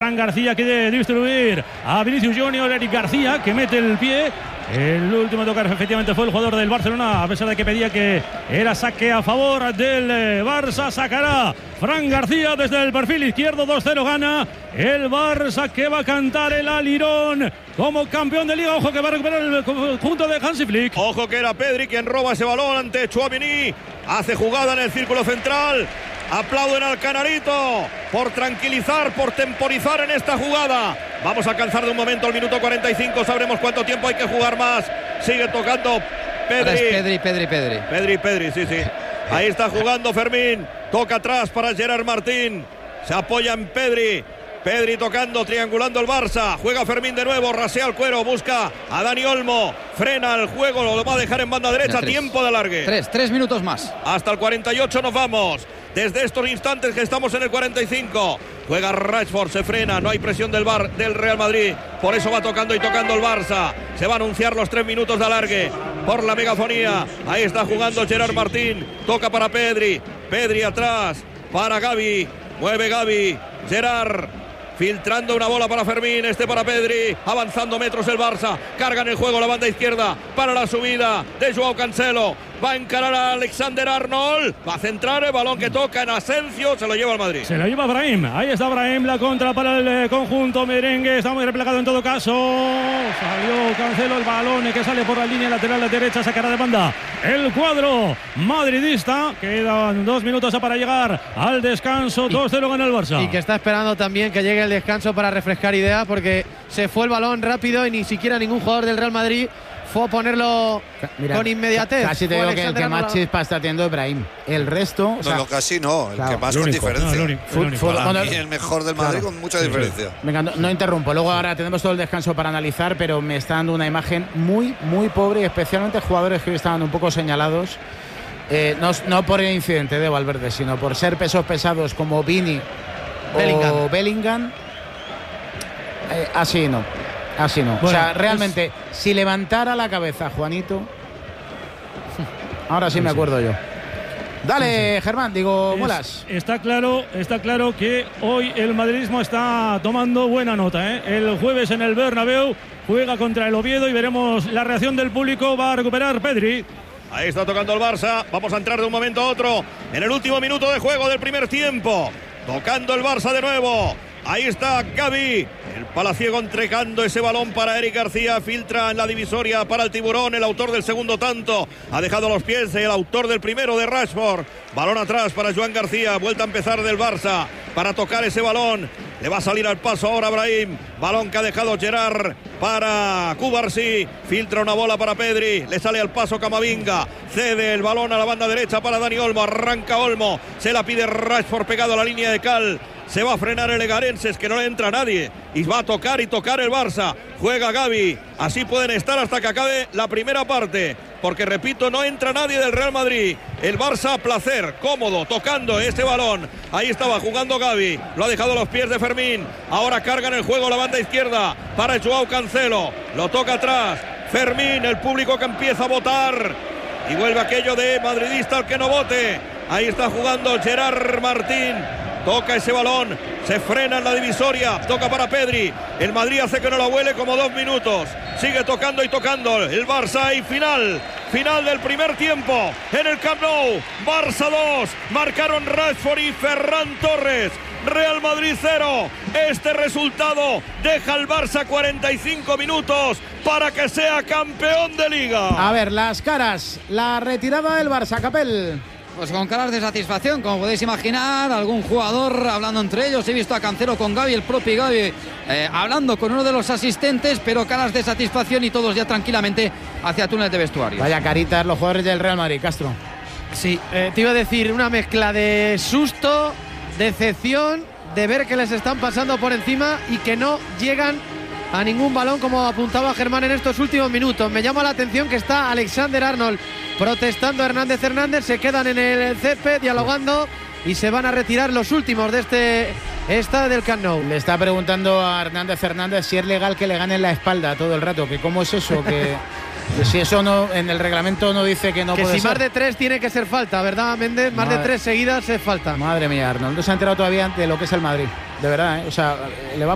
Fran García quiere distribuir a Vinicius Junior. Eric García que mete el pie. El último a tocar efectivamente fue el jugador del Barcelona, a pesar de que pedía que era saque a favor del Barça. Sacará Fran García desde el perfil izquierdo. 2-0 gana el Barça, que va a cantar el alirón como campeón de Liga. Ojo que va a recuperar el conjunto de Hansi Flick. Ojo que era Pedri quien roba ese balón ante Tchouaméni. Hace jugada en el círculo central. Aplauden al Canarito por tranquilizar, por temporizar en esta jugada. Vamos a alcanzar de un momento el minuto 45. Sabremos cuánto tiempo hay que jugar más. Sigue tocando Pedri. Pedri, sí. Ahí está jugando Fermín. Toca atrás para Gerard Martín. Se apoya en Pedri. Pedri tocando, triangulando el Barça. Juega Fermín de nuevo, rasea el cuero, busca a Dani Olmo. Frena el juego, lo va a dejar en banda derecha. Tiempo de alargue. Tres minutos más. Hasta el 48 nos vamos. Desde estos instantes que estamos en el 45. Juega Rashford, se frena, no hay presión del Real Madrid. Por eso va tocando y tocando el Barça. Se va a anunciar los 3 minutos de alargue por la megafonía. Ahí está jugando Gerard Martín. Toca para Pedri. Pedri atrás para Gavi. Mueve Gavi. Gerard. Filtrando una bola para Fermín, para Pedri, avanzando metros el Barça, carga en el juego la banda izquierda para la subida de Joao Cancelo, va a encarar a Alexander Arnold, va a centrar el balón que toca en Asensio, se lo lleva al Madrid. Se lo lleva Brahim, ahí está Brahim, la contra para el conjunto merengue, está muy replegado en todo caso, salió Cancelo, el balón que sale por la línea lateral derecha, sacará de banda el cuadro madridista. Quedan 2 minutos para llegar al descanso. 2-0 gana el Barça. Y que está esperando también que llegue el descanso para refrescar ideas, porque se fue el balón rápido y ni siquiera ningún jugador del Real Madrid fue a ponerlo con inmediatez. Casi te digo que el que más chispa está teniendo es Brahim. El resto... casi no. El que más con diferencia. Para mí el mejor del Madrid con mucha diferencia. Venga, no interrumpo. Luego ahora tenemos todo el descanso para analizar, pero me está dando una imagen muy, muy pobre, especialmente jugadores que hoy estaban un poco señalados. No por el incidente de Valverde, sino por ser pesos pesados como Vini o Bellingham. Así no. Bueno, o sea, realmente, si levantara la cabeza Juanito, ahora sí me acuerdo yo. Dale, Germán, Muelas. Está claro que hoy el madridismo está tomando buena nota, ¿eh? El jueves en el Bernabéu juega contra el Oviedo y veremos la reacción del público. Va a recuperar Pedri. Ahí está tocando el Barça. Vamos a entrar de un momento a otro en el último minuto de juego del primer tiempo. Tocando el Barça de nuevo. Ahí está Gavi, el palaciego entregando ese balón para Eric García, filtra en la divisoria para el Tiburón, el autor del segundo tanto, ha dejado los pies el autor del primero de Rashford, balón atrás para Joan García, vuelta a empezar del Barça para tocar ese balón, le va a salir al paso ahora Brahim, balón que ha dejado Gerard para Cubarsí, filtra una bola para Pedri, le sale al paso Camavinga, cede el balón a la banda derecha para Dani Olmo, arranca Olmo, se la pide Rashford pegado a la línea de cal. Se va a frenar el Egarenses, que no le entra a nadie. Y va a tocar el Barça. Juega Gavi. Así pueden estar hasta que acabe la primera parte. Porque, repito, no entra nadie del Real Madrid. El Barça a placer, cómodo, tocando este balón. Ahí estaba jugando Gavi. Lo ha dejado a los pies de Fermín. Ahora carga en el juego la banda izquierda para Joao Cancelo. Lo toca atrás. Fermín, el público que empieza a votar. Y vuelve aquello de madridista al que no vote. Ahí está jugando Gerard Martín. Toca ese balón, se frena en la divisoria, toca para Pedri, el Madrid hace que no la huele como 2 minutos, sigue tocando y tocando el Barça y final del primer tiempo en el Camp Nou, Barça 2, marcaron Rashford y Ferran Torres, Real Madrid 0, este resultado deja al Barça 45 minutos para que sea campeón de Liga. A ver, las caras, la retirada del Barça, Capel. Pues con caras de satisfacción, como podéis imaginar, algún jugador hablando entre ellos. He visto a Cancelo con Gavi, el propio Gavi hablando con uno de los asistentes, pero caras de satisfacción y todos ya tranquilamente hacia túneles de vestuario. Vaya caritas los jugadores del Real Madrid, Castro. Sí, te iba a decir una mezcla de susto, decepción, de ver que les están pasando por encima y que no llegan a ningún balón, como apuntaba Germán en estos últimos minutos. Me llama la atención que está Alexander Arnold protestando a Hernández, se quedan en el césped dialogando y se van a retirar los últimos de este estadio del Camp Nou. Le está preguntando a Hernández si es legal que le ganen la espalda todo el rato, que cómo es eso, que si eso no, en el reglamento no dice que no que puede si ser. Más de 3 tiene que ser falta, ¿verdad, Méndez? Más de 3 seguidas es falta. Madre mía, Arnold no se ha enterado todavía de lo que es el Madrid, de verdad, ¿eh? O sea, le va